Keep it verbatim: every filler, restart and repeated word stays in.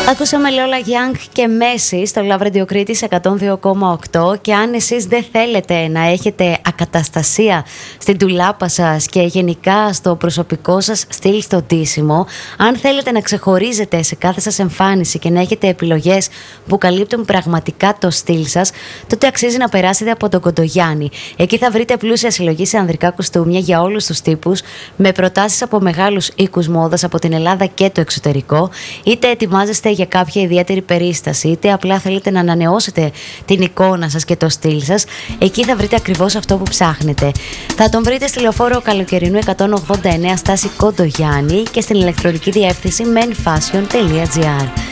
Ακούσαμε Lola Young και Messi στο Love Radio Κρήτης εκατόν δύο κόμμα οκτώ. Και αν εσείς δεν θέλετε να έχετε ακαταστασία στην τουλάπα σας και γενικά στο προσωπικό σας στυλ στο ντύσιμο, αν θέλετε να ξεχωρίζετε σε κάθε σας εμφάνιση και να έχετε επιλογές που καλύπτουν πραγματικά το στυλ σας, τότε αξίζει να περάσετε από τον Κοντογιάννη. Εκεί θα βρείτε πλούσια συλλογή σε ανδρικά κουστούμια για όλους τους τύπους, με προτάσεις από μεγάλους οίκους μόδας από την Ελλάδα και το εξωτερικό. Είτε ετοιμάζεστε για κάποια ιδιαίτερη περίσταση, είτε απλά θέλετε να ανανεώσετε την εικόνα σας και το στυλ σας, εκεί θα βρείτε ακριβώς αυτό που ψάχνετε. Θα τον βρείτε στη Λεωφόρο Καλοκαιρινού εκατόν ογδόντα εννέα στάση Κοντογιάννη και στην ηλεκτρονική διεύθυνση men fashion τελεία gr.